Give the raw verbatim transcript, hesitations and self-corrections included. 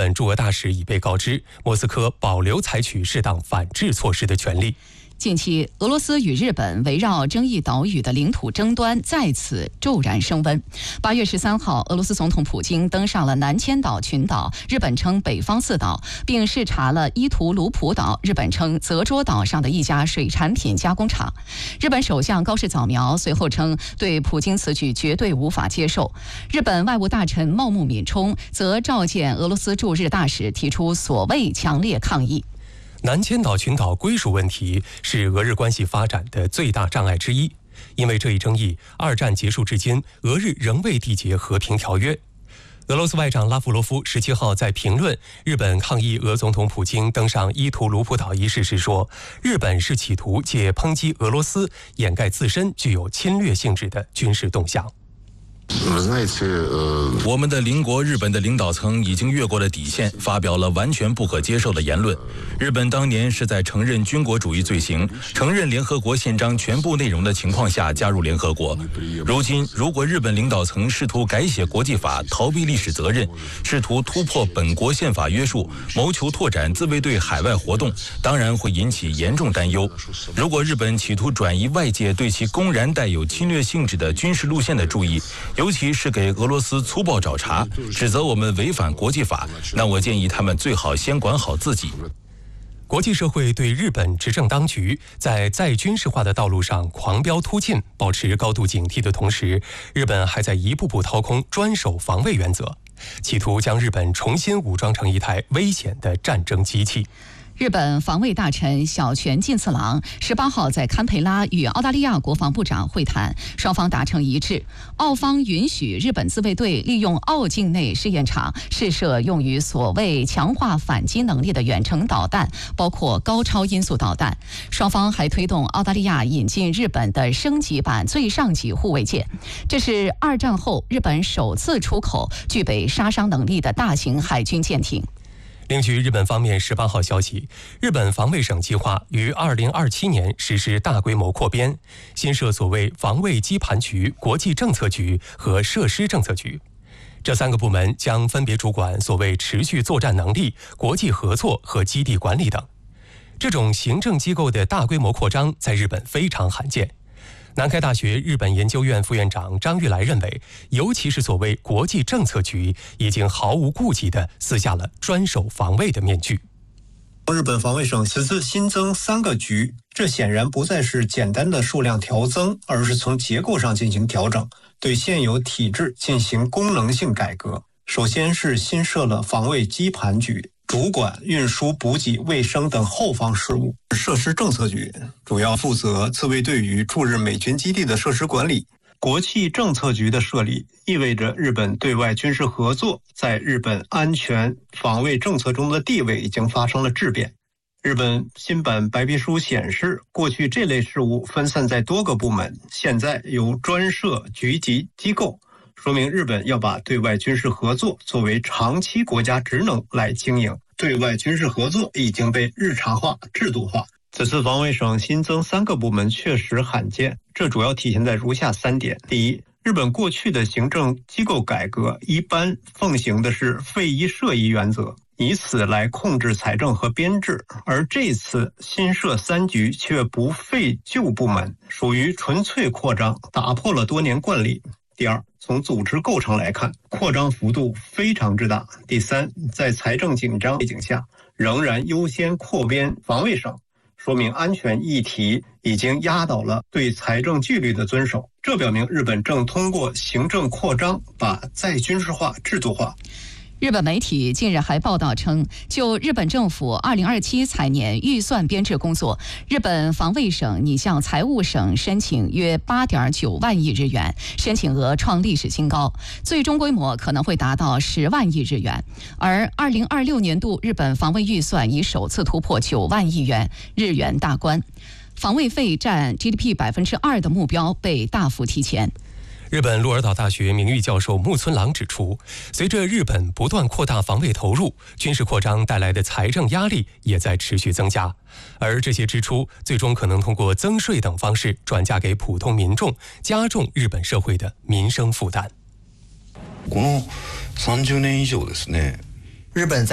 本驻俄大使已被告知，莫斯科保留采取适当反制措施的权利。 近期，俄罗斯与日本围绕争议岛屿的领土争端再次骤然升温。八月十三号，俄罗斯总统普京登上了南千岛群岛，日本称北方四岛，并视察了伊图鲁普岛，日本称泽捉岛上的一家水产品加工厂。日本首相高市早苗随后称，对普京此举绝对无法接受。日本外务大臣茂木敏充则召见俄罗斯驻日大使，提出所谓强烈抗议。 南千岛群岛归属问题是俄日关系发展的最大障碍之一，因为这一争议，二战结束至今，俄日仍未缔结和平条约。俄罗斯外长拉夫罗夫十七号在评论日本抗议俄总统普京登上伊图鲁普岛一事时说，日本是企图借抨击俄罗斯掩盖自身具有侵略性质的军事动向。 我们的邻国日本的领导层已经越过了底线，发表了完全不可接受的言论。日本当年是在承认军国主义罪行、承认联合国宪章全部内容的情况下加入联合国。如今，如果日本领导层试图改写国际法、逃避历史责任，试图突破本国宪法约束，谋求拓展自卫队海外活动，当然会引起严重担忧。如果日本企图转移外界对其公然带有侵略性质的军事路线的注意，尤其是给俄罗斯粗暴找茬，指责我们违反国际法，那我建议他们最好先管好自己。 国际社会对日本执政当局在再军事化的道路上狂飙突进保持高度警惕的同时，日本还在一步步掏空专守防卫原则，企图将日本重新武装成一台危险的战争机器。 日本防卫大臣小泉进次郎十八号在堪培拉与澳大利亚国防部长会谈，双方达成一致，澳方允许日本自卫队利用澳境内试验场试射用于所谓强化反击能力的远程导弹，包括高超音速导弹。双方还推动澳大利亚引进日本的升级版最上级护卫舰，这是二战后日本首次出口具备杀伤能力的大型海军舰艇。 另据日本方面十八号消息，日本防卫省计划于二零二七年实施大规模扩编，新设所谓防卫基盘局、国际政策局和设施政策局。这三个部门将分别主管所谓持续作战能力、国际合作和基地管理等。这种行政机构的大规模扩张在日本非常罕见。南开大学日本研究院副院长张玉来认为，尤其是所谓国际政策局，已经毫无顾忌地撕下了专守防卫的面具。 日本防卫省此次新增三个局，这显然不再是简单的数量调增，而是从结构上进行调整，对现有体制进行功能性改革。首先是新设了防卫基盘局，主管运输、补给、卫生等后方事务；设施政策局主要负责自卫队与驻日美军基地的设施管理。国际政策局的设立意味着日本对外军事合作在日本安全防卫政策中的地位已经发生了质变。日本新版白皮书显示，过去这类事务分散在多个部门，现在由专设局级机构，说明日本要把对外军事合作作为长期国家职能来经营。对外军事合作已经被日常化、制度化。此次防卫省新增三个部门确实罕见，这主要体现在如下三点：第一，日本过去的行政机构改革一般奉行的是废一设一原则，以此来控制财政和编制，而这次新设三局却不废旧部门，属于纯粹扩张，打破了多年惯例。第二，从组织构成来看，扩张幅度非常之大。第三，在财政紧张背景下，仍然优先扩编防卫省，说明安全议题已经压倒了对财政纪律的遵守。这表明日本正通过行政扩张把再军事化制度化。 日本媒体近日还报道称，就日本政府二零二七财年预算编制工作，日本防卫省拟向财务省申请约 八点九万亿日元，申请额创历史新高，最终规模可能会达到十万亿日元。而二零二六年度日本防卫预算已首次突破九万亿元日元大关，防卫费占 G D P 百分之二的目标被大幅提前。 日本鹿儿岛大学名誉教授木村郎指出，随着日本不断扩大防卫投入，军事扩张带来的财政压力也在持续增加，而这些支出最终可能通过增税等方式转嫁给普通民众，加重日本社会的民生负担。 このさんじゅうねん以上ですね。 日本在